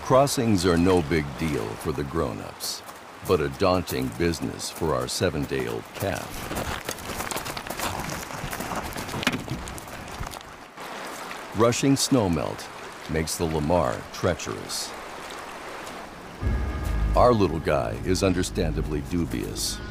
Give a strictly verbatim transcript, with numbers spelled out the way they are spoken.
Crossings are no big deal for the grown-ups, but a daunting business for our seven-day-old calf. Rushing snowmelt makes the Lamar treacherous. Our little guy is understandably dubious.